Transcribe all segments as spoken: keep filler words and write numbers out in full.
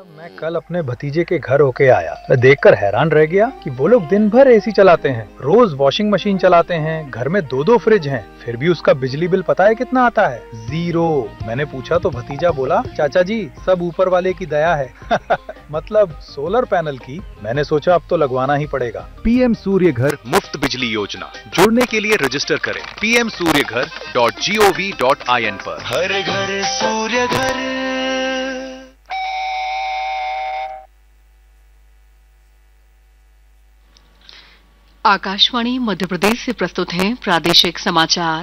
मैं कल अपने भतीजे के घर होके आया। मैं देखकर हैरान रह गया कि वो लोग दिन भर एसी चलाते हैं, रोज वॉशिंग मशीन चलाते हैं, घर में दो दो फ्रिज हैं, फिर भी उसका बिजली बिल पता है कितना आता है? जीरो। मैंने पूछा तो भतीजा बोला, चाचा जी सब ऊपर वाले की दया है। मतलब सोलर पैनल की। मैंने सोचा अब तो लगवाना ही पड़ेगा। पीएम सूर्य घर मुफ्त बिजली योजना, जुड़ने के लिए रजिस्टर करें पी एम सूर्य घर dot G O V dot I N पर। हर घर सूर्य घर। आकाशवाणी मध्य प्रदेश से प्रस्तुत हैं प्रादेशिक समाचार।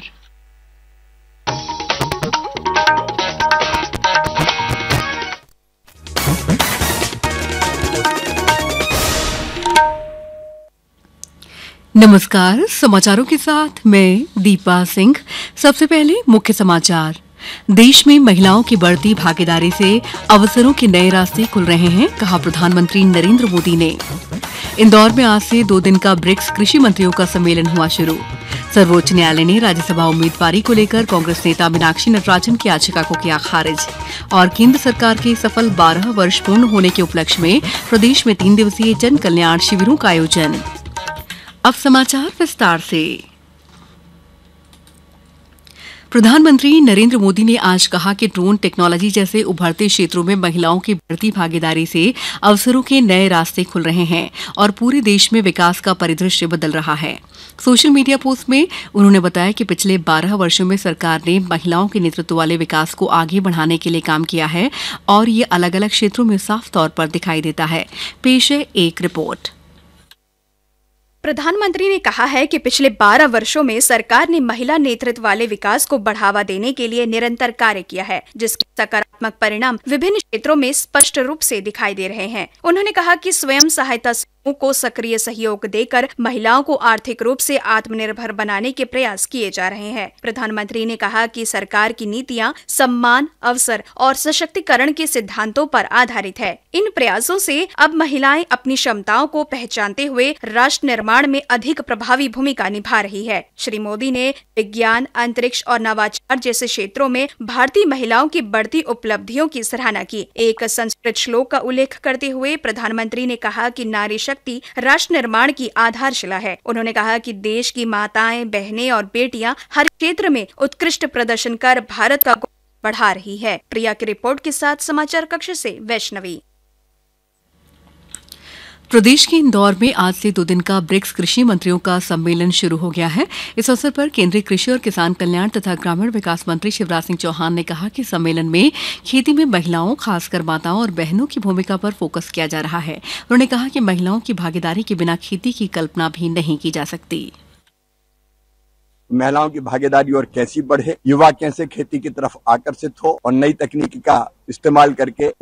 नमस्कार, समाचारों के साथ मैं दीपा सिंह। सबसे पहले मुख्य समाचार। देश में महिलाओं की बढ़ती भागीदारी से अवसरों के नए रास्ते खुल रहे हैं, कहा प्रधानमंत्री नरेंद्र मोदी ने। इंदौर में आज से दो दिन का ब्रिक्स कृषि मंत्रियों का सम्मेलन हुआ शुरू। सर्वोच्च न्यायालय ने राज्यसभा उम्मीदवारी को लेकर कांग्रेस नेता मीनाक्षी नटराजन की याचिका को किया खारिज। और केंद्र सरकार के सफल बारह वर्ष पूर्ण होने के उपलक्ष्य में प्रदेश में तीन दिवसीय जन कल्याण शिविरों का आयोजन। अब समाचार विस्तार से। प्रधानमंत्री नरेंद्र मोदी ने आज कहा कि ड्रोन टेक्नोलॉजी जैसे उभरते क्षेत्रों में महिलाओं की बढ़ती भागीदारी से अवसरों के नए रास्ते खुल रहे हैं और पूरे देश में विकास का परिदृश्य बदल रहा है। सोशल मीडिया पोस्ट में उन्होंने बताया कि पिछले बारह वर्षों में सरकार ने महिलाओं के नेतृत्व वाले विकास को आगे बढ़ाने के लिए काम किया है और ये अलग अलग क्षेत्रों में साफ तौर पर दिखाई देता है। पेश है एक रिपोर्ट। प्रधानमंत्री ने कहा है कि पिछले बारह वर्षों में सरकार ने महिला नेतृत्व वाले विकास को बढ़ावा देने के लिए निरंतर कार्य किया है, जिसके सकारात्मक परिणाम विभिन्न क्षेत्रों में स्पष्ट रूप से दिखाई दे रहे हैं। उन्होंने कहा कि स्वयं सहायता समूह को सक्रिय सहयोग देकर महिलाओं को आर्थिक रूप से आत्मनिर्भर बनाने के प्रयास किए जा रहे हैं। प्रधानमंत्री ने कहा कि सरकार की नीतियां सम्मान, अवसर और सशक्तिकरण के सिद्धांतों पर आधारित है। इन प्रयासों से अब महिलाएं अपनी क्षमताओं को पहचानते हुए राष्ट्र निर्माण में अधिक प्रभावी भूमिका निभा रही है। श्री मोदी ने विज्ञान, अंतरिक्ष और नवाचार जैसे क्षेत्रों में भारतीय महिलाओं की बढ़ती उपलब्धियों की सराहना की। एक संस्कृत श्लोक का उल्लेख करते हुए प्रधानमंत्री ने कहा कि नारी शक्ति राष्ट्र निर्माण की आधारशिला है। उन्होंने कहा कि देश की माताएं, बहनें और बेटियां हर क्षेत्र में उत्कृष्ट प्रदर्शन कर भारत का गौरव बढ़ा रही है। प्रिया की रिपोर्ट के साथ समाचार कक्ष से वैष्णवी। प्रदेश के इंदौर में आज से दो दिन का ब्रिक्स कृषि मंत्रियों का सम्मेलन शुरू हो गया है। इस अवसर पर केंद्रीय कृषि और किसान कल्याण तथा ग्रामीण विकास मंत्री शिवराज सिंह चौहान ने कहा कि सम्मेलन में खेती में महिलाओं, खासकर माताओं और बहनों की भूमिका पर फोकस किया जा रहा है। उन्होंने कहा कि महिलाओं की भागीदारी के बिना खेती की कल्पना भी नहीं की जा सकती। महिलाओं की भागीदारी और कैसी बढ़े, युवा कैसे खेती की तरफ आकर्षित हो और नई तकनीकी का इस्तेमाल करके